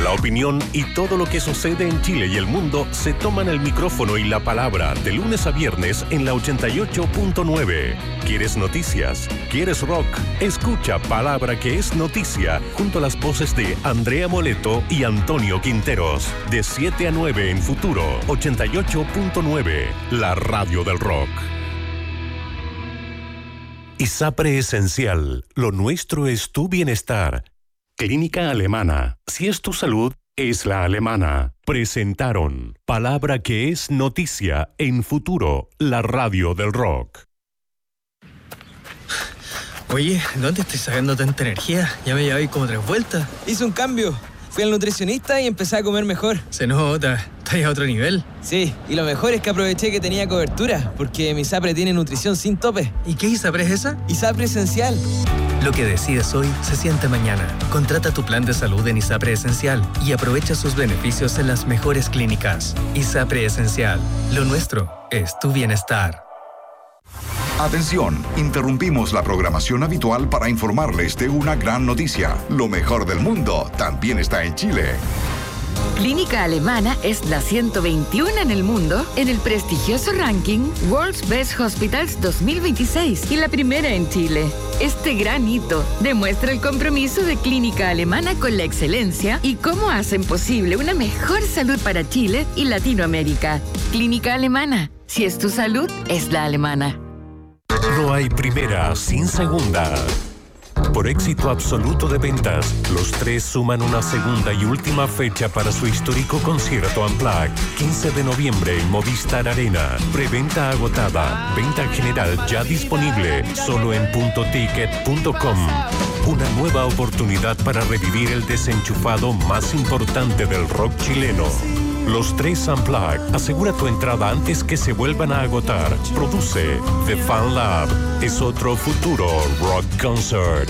La opinión y todo lo que sucede en Chile y el mundo se toman el micrófono y la palabra de lunes a viernes en la 88.9. ¿Quieres noticias? ¿Quieres rock? Escucha Palabra que es Noticia junto a las voces de Andrea Moleto y Antonio Quinteros. De 7 a 9 en Futuro 88.9, la radio del rock. ISAPRE Esencial, lo nuestro es tu bienestar. Clínica Alemana, si es tu salud, es la alemana. Presentaron Palabra que es Noticia en Futuro, la radio del rock. Oye, ¿dónde estoy sacando tanta energía? Ya me llevé como 3 vueltas. Hice un cambio. Fui al nutricionista y empecé a comer mejor. Se nota, estás a otro nivel. Sí, y lo mejor es que aproveché que tenía cobertura, porque mi ISAPRE tiene nutrición sin tope. ¿Y qué ISAPRE es esa? ISAPRE Esencial. Lo que decides hoy se siente mañana. Contrata tu plan de salud en ISAPRE Esencial y aprovecha sus beneficios en las mejores clínicas. ISAPRE Esencial. Lo nuestro es tu bienestar. Atención, interrumpimos la programación habitual para informarles de una gran noticia. Lo mejor del mundo también está en Chile. Clínica Alemana es la 121 en el mundo en el prestigioso ranking World's Best Hospitals 2026 y la primera en Chile. Este gran hito demuestra el compromiso de Clínica Alemana con la excelencia y cómo hacen posible una mejor salud para Chile y Latinoamérica. Clínica Alemana, si es tu salud, es la alemana. No hay primera sin segunda. Por éxito absoluto de ventas, los tres suman una segunda y última fecha para su histórico concierto Unplugged. 15 de noviembre en Movistar Arena. Preventa agotada. Venta general ya disponible. Solo en puntoticket.com. Una nueva oportunidad para revivir el desenchufado más importante del rock chileno. Los tres Unplugged. Asegura tu entrada antes que se vuelvan a agotar. Produce The Fan Lab. Es otro futuro rock concert.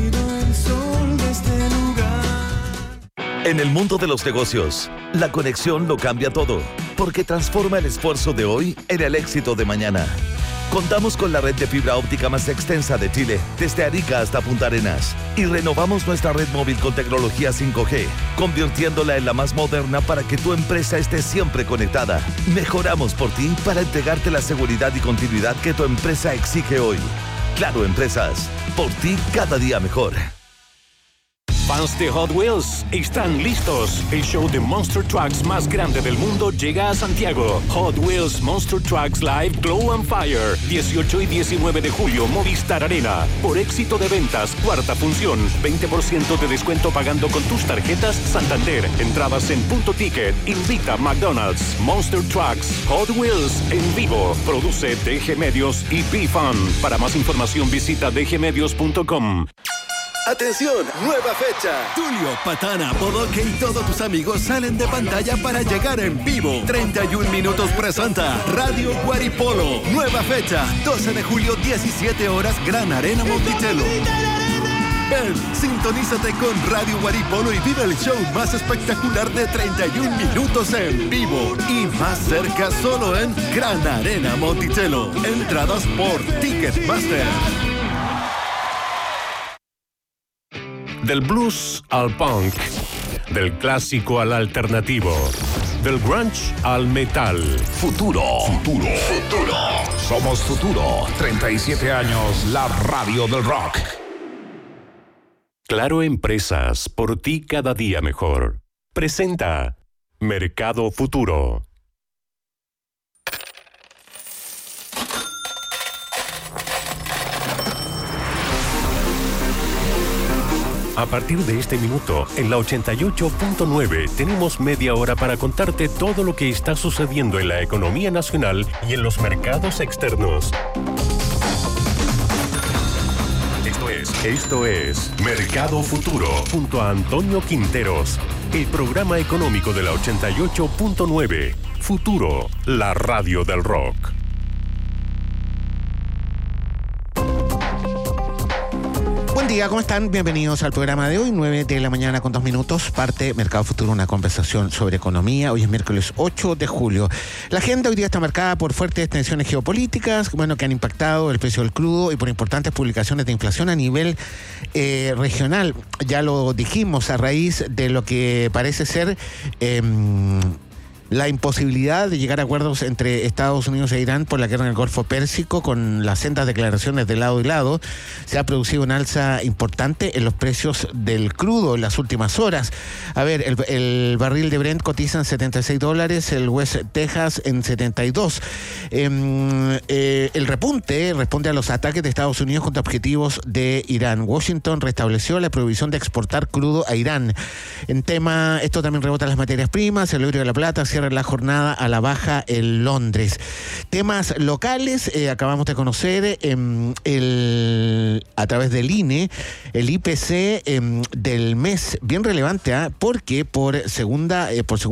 En el mundo de los negocios, la conexión lo cambia todo, porque transforma el esfuerzo de hoy en el éxito de mañana. Contamos con la red de fibra óptica más extensa de Chile, desde Arica hasta Punta Arenas, y renovamos nuestra red móvil con tecnología 5G, convirtiéndola en la más moderna para que tu empresa esté siempre conectada. Mejoramos por ti para entregarte la seguridad y continuidad que tu empresa exige hoy. Claro Empresas, por ti cada día mejor. Fans de Hot Wheels están listos. El show de Monster Trucks más grande del mundo llega a Santiago. Hot Wheels Monster Trucks Live Glow and Fire. 18 y 19 de julio, Movistar Arena. Por éxito de ventas, cuarta función. 20% de descuento pagando con tus tarjetas Santander. Entradas en Punto Ticket. Invita McDonald's. Monster Trucks Hot Wheels en vivo. Produce DG Medios y B-Fun. Para más información visita dgmedios.com. ¡Atención! ¡Nueva fecha! Tulio, Patana, Bodoque y todos tus amigos salen de pantalla para llegar en vivo. 31 minutos presenta Radio Guaripolo. Nueva fecha, 12 de julio, 17 horas, Gran Arena Monticello. Ven, sintonízate con Radio Guaripolo y vive el show más espectacular de 31 minutos en vivo. Y más cerca solo en Gran Arena Monticello. Entradas por Ticketmaster. Del blues al punk, del clásico al alternativo, del grunge al metal. Futuro. Somos Futuro. 37 años, la radio del rock. Claro Empresas, por ti cada día mejor. Presenta Mercado Futuro. A partir de este minuto, en la 88.9, tenemos media hora para contarte todo lo que está sucediendo en la economía nacional y en los mercados externos. Esto es Mercado Futuro, junto a Antonio Quinteros, el programa económico de la 88.9. Futuro, la radio del rock. día, ¿cómo están? Bienvenidos al programa de hoy, 9 de la mañana con 2 minutos, parte Mercado Futuro, una conversación sobre economía. Hoy es miércoles 8 de julio. La agenda hoy día está marcada por fuertes tensiones geopolíticas, que han impactado el precio del crudo y por importantes publicaciones de inflación a nivel regional. Ya lo dijimos, a raíz de lo que parece ser la imposibilidad de llegar a acuerdos entre Estados Unidos e Irán por la guerra en el Golfo Pérsico, con las sendas declaraciones de lado y lado, se ha producido una alza importante en los precios del crudo en las últimas horas. A ver, el barril de Brent cotiza en $76, el West Texas en 72. El repunte responde a los ataques de Estados Unidos contra objetivos de Irán. Washington restableció la prohibición de exportar crudo a Irán. Esto también rebota las materias primas, el oro de la plata cierra la jornada a la baja en Londres. Temas locales, acabamos de conocer a través del INE el IPC del mes, bien relevante, porque por segunda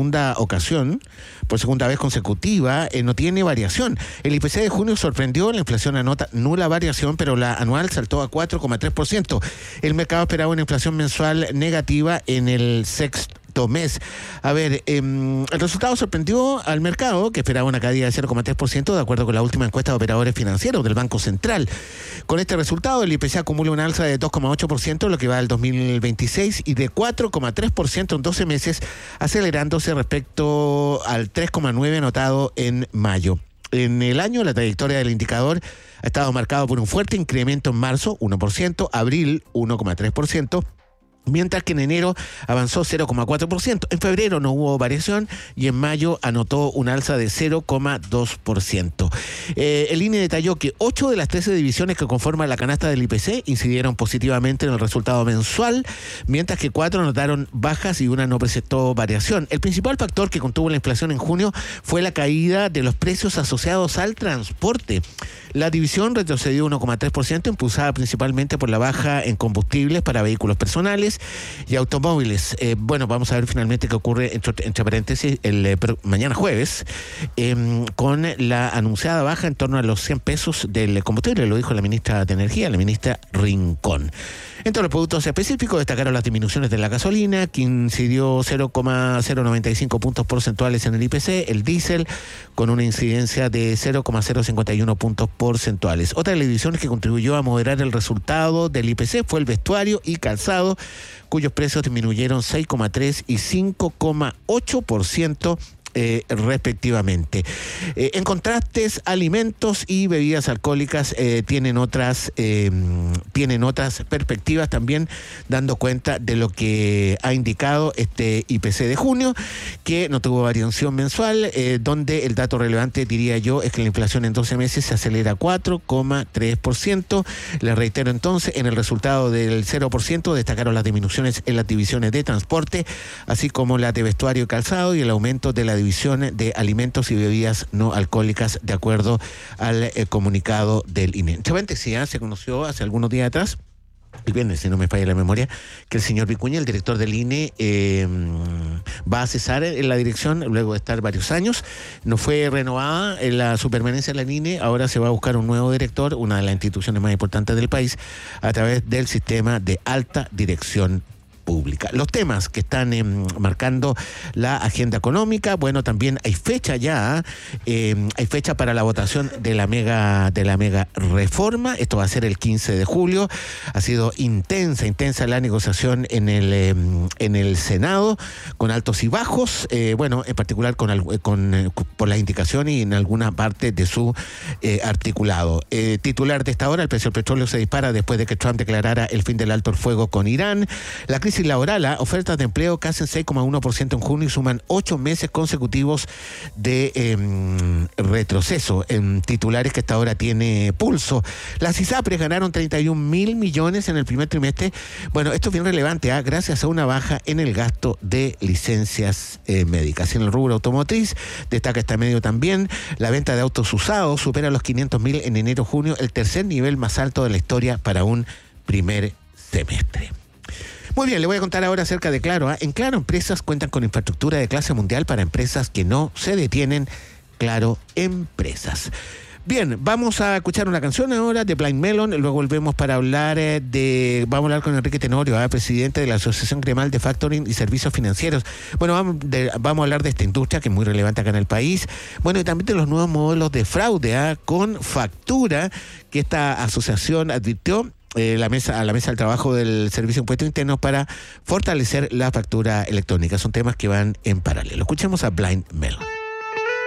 vez consecutiva no tiene variación. El IPC de junio sorprendió, la inflación anota nula variación, pero la anual saltó a 4,3%. El mercado esperaba una inflación mensual negativa en el sexto mes. A ver, el resultado sorprendió al mercado, que esperaba una caída de 0,3% de acuerdo con la última encuesta de operadores financieros del Banco Central. Con este resultado, el IPC acumula una alza de 2,8% en lo que va al 2026 y de 4,3% en 12 meses, acelerándose respecto al 3,9% anotado en mayo. En el año, la trayectoria del indicador ha estado marcado por un fuerte incremento en marzo, 1%, abril, 1,3%, mientras que en enero avanzó 0,4%. En febrero no hubo variación y en mayo anotó un alza de 0,2%. El INE detalló que 8 de las 13 divisiones que conforman la canasta del IPC incidieron positivamente en el resultado mensual, mientras que 4 anotaron bajas y una no presentó variación. El principal factor que contuvo la inflación en junio fue la caída de los precios asociados al transporte. La división retrocedió 1,3%, impulsada principalmente por la baja en combustibles para vehículos personales y automóviles. Vamos a ver finalmente qué ocurre, entre paréntesis, mañana jueves, con la anunciada baja en torno a los 100 pesos del combustible, lo dijo la ministra de Energía, la ministra Rincón. Entre los productos específicos destacaron las disminuciones de la gasolina, que incidió 0,095 puntos porcentuales en el IPC, el diésel con una incidencia de 0,051 puntos porcentuales. Otra de las divisiones que contribuyó a moderar el resultado del IPC fue el vestuario y calzado, cuyos precios disminuyeron 6,3 y 5,8%. Respectivamente. En contrastes, alimentos y bebidas alcohólicas tienen otras perspectivas también, dando cuenta de lo que ha indicado este IPC de junio, que no tuvo variación mensual, donde el dato relevante, diría yo, es que la inflación en 12 meses se acelera a 4,3%. Les reitero entonces, en el resultado del 0% destacaron las disminuciones en las divisiones de transporte, así como la de vestuario y calzado, y el aumento de la división de alimentos y bebidas no alcohólicas, de acuerdo al comunicado del INE. Se conoció hace algunos días atrás, el viernes, si no me falla la memoria, que el señor Vicuña, el director del INE, va a cesar en la dirección luego de estar varios años. No fue renovada en la su permanencia en la INE, ahora se va a buscar un nuevo director, una de las instituciones más importantes del país, a través del sistema de alta dirección pública. Los temas que están marcando la agenda económica, también hay fecha ya, hay fecha para la votación de la mega reforma. Esto va a ser el 15 de julio. Ha sido intensa la negociación en el Senado, con altos y bajos, en particular por las indicaciones y en alguna parte de su articulado. Titular de esta hora: el precio del petróleo se dispara después de que Trump declarara el fin del alto el fuego con Irán. La crisis laboral, ofertas de empleo caen 6,1% en junio y suman 8 meses consecutivos de retroceso. En titulares que hasta ahora tiene pulso. Las ISAPRES ganaron 31.000 millones en el primer trimestre. Esto es bien relevante, gracias a una baja en el gasto de licencias médicas. En el rubro automotriz, destaca este medio también, la venta de autos usados supera los 500.000 en enero-junio, el tercer nivel más alto de la historia para un primer semestre. Muy bien, le voy a contar ahora acerca de Claro. En Claro, empresas cuentan con infraestructura de clase mundial para empresas que no se detienen. Claro Empresas. Bien, vamos a escuchar una canción ahora de Blind Melon, luego volvemos para hablar vamos a hablar con Enrique Tenorio, presidente de la Asociación Gremial de Factoring y Servicios Financieros. Bueno, vamos a hablar de esta industria que es muy relevante acá en el país. Bueno, y también de los nuevos modelos de fraude con factura que esta asociación advirtió a la mesa del trabajo del Servicio de Impuestos Internos para fortalecer la factura electrónica. Son temas que van en paralelo. Escuchemos a Blind Melon.